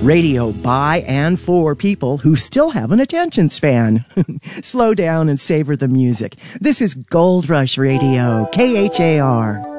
Radio by and for people who still have an attention span. Slow down and savor the music. This is Gold Rush Radio, KHAR.